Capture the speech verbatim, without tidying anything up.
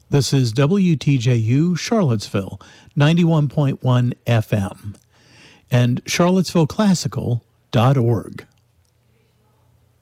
This is W T J U Charlottesville, ninety-one point one F M, and charlottesville classical dot org.